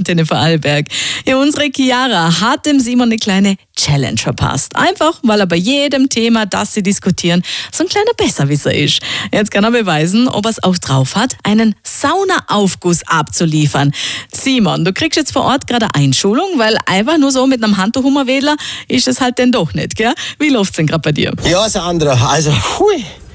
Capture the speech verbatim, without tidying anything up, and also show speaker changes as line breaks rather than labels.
Antenne Vorarlberg. Ja, unsere Chiara hat dem Simon eine kleine Challenge verpasst. Einfach, weil er bei jedem Thema, das sie diskutieren, so ein kleiner Besserwisser ist. Jetzt kann er beweisen, ob er es auch drauf hat, einen Saunaaufguss abzuliefern. Simon, du kriegst jetzt vor Ort gerade eine Einschulung, weil einfach nur so mit einem Handtuchhummerwedler ist es halt denn doch nicht, gell? Wie läuft's denn gerade bei dir?
Ja, Sandra, also, hui.